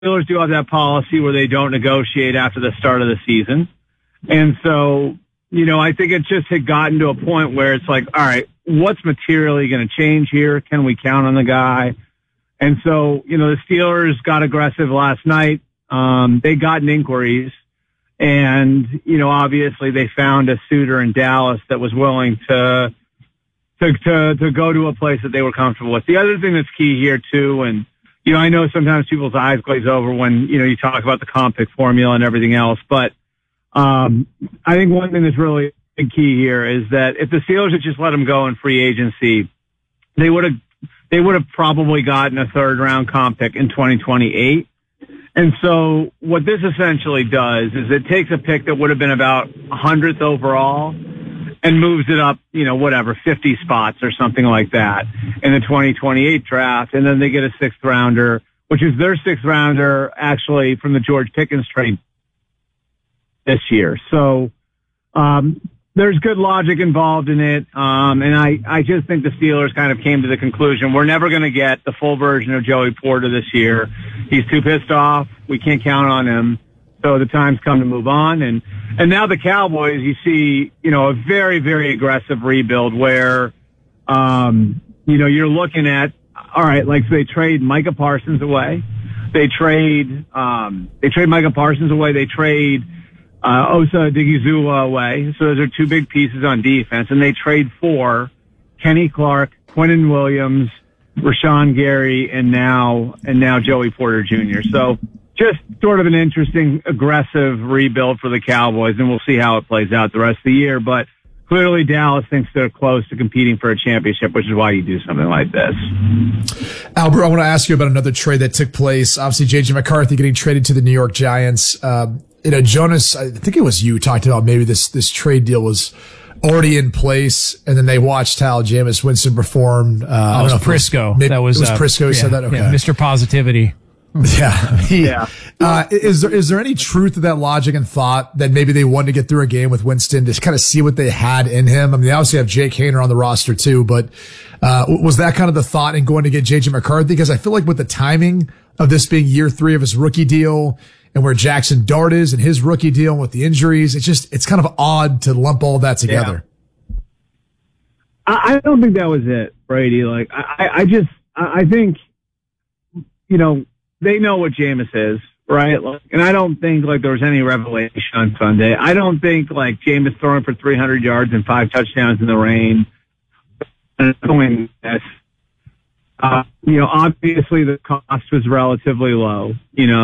Steelers do have that policy where they don't negotiate after the start of the season. And so, I think it just had gotten to a point where it's like, all right, what's materially going to change here? Can we count on the guy? And so, the Steelers got aggressive last night. They got inquiries, and, obviously they found a suitor in Dallas that was willing to go to a place that they were comfortable with. The other thing that's key here too, and, I know sometimes people's eyes glaze over when, you talk about the comp pick formula and everything else, but I think one thing that's really key here is that if the Steelers had just let him go in free agency, they would have probably gotten a third round comp pick in 2028. And so what this essentially does is it takes a pick that would have been about 100th overall and moves it up, 50 spots or something like that in the 2028 draft. And then they get a sixth rounder, which is their sixth rounder actually from the George Pickens trade this year. So, there's good logic involved in it. And I just think the Steelers kind of came to the conclusion we're never going to get the full version of Joey Porter this year. He's too pissed off. We can't count on him. So the time's come to move on. And now the Cowboys, you see, a very, very aggressive rebuild where, you're looking at, all right, like so they trade Micah Parsons away. They trade Micah Parsons away. They trade Osa Odighizuwa away. So those are two big pieces on defense. And they trade for Kenny Clark, Quinnen Williams, Rashawn Gary, and now Joey Porter Jr. So just sort of an interesting, aggressive rebuild for the Cowboys, and we'll see how it plays out the rest of the year. But clearly Dallas thinks they're close to competing for a championship, which is why you do something like this. Albert, I want to ask you about another trade that took place. Obviously, J.J. McCarthy getting traded to the New York Giants. Jonas, I think it was you talked about maybe this trade deal was already in place, and then they watched how Jameis Winston performed. I don't know if Prisco. It was Prisco who said that? Okay. Yeah, Mr. Positivity. Yeah. Is there any truth to that logic and thought that maybe they wanted to get through a game with Winston to kind of see what they had in him? I mean, they obviously have Jake Haener on the roster too, but was that kind of the thought in going to get J.J. McCarthy? Because I feel like with the timing of this being year 3 of his rookie deal and where Jackson Dart is and his rookie deal and with the injuries, it's kind of odd to lump all that together. Yeah. I don't think that was it, Brady. Like, I think, they know what Jameis is, right? And I don't think there was any revelation on Sunday. I don't think Jameis throwing for 300 yards and 5 touchdowns in the rain. Obviously the cost was relatively low,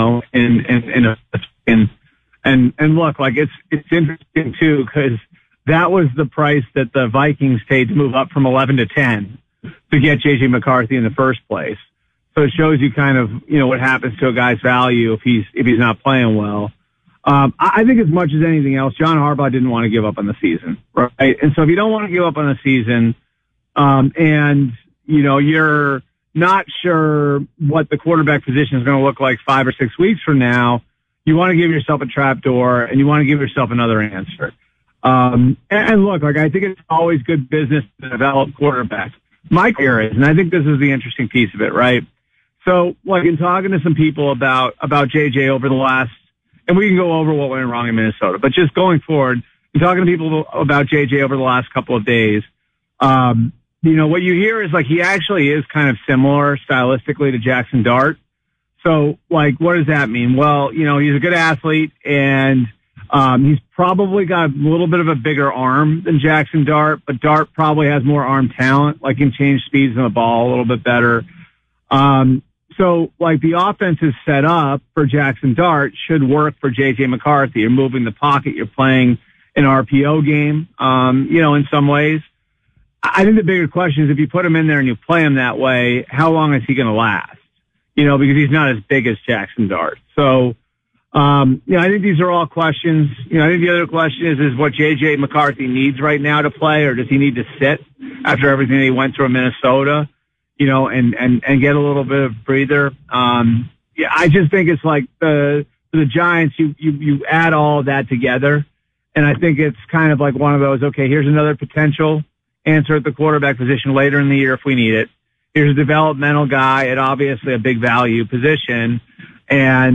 and look, it's interesting too, because that was the price that the Vikings paid to move up from 11 to 10 to get J.J. McCarthy in the first place. So it shows you kind of, what happens to a guy's value if he's not playing well. I think as much as anything else, John Harbaugh didn't want to give up on the season, right? And so if you don't want to give up on the season, and you're not sure what the quarterback position is going to look like 5 or 6 weeks from now, you want to give yourself a trapdoor and you want to give yourself another answer. And look, I think it's always good business to develop quarterbacks. My career is, and I think this is the interesting piece of it, right? So, in talking to some people about JJ over the last, and we can go over what went wrong in Minnesota, but just going forward, and talking to people about JJ over the last couple of days, what you hear is he actually is kind of similar stylistically to Jackson Dart. So, what does that mean? Well, he's a good athlete, and he's probably got a little bit of a bigger arm than Jackson Dart, but Dart probably has more arm talent, can change speeds in the ball a little bit better. So the offense is set up for Jackson Dart should work for J.J. McCarthy. You're moving the pocket. You're playing an RPO game, in some ways. I think the bigger question is if you put him in there and you play him that way, how long is he going to last? Because he's not as big as Jackson Dart. So, I think these are all questions. I think the other question is what J.J. McCarthy needs right now to play, or does he need to sit after everything he went through in Minnesota? And get a little bit of breather. I just think it's for the Giants, you add all of that together. And I think it's kind of one of those, okay, here's another potential answer at the quarterback position later in the year if we need it. Here's a developmental guy at obviously a big value position. And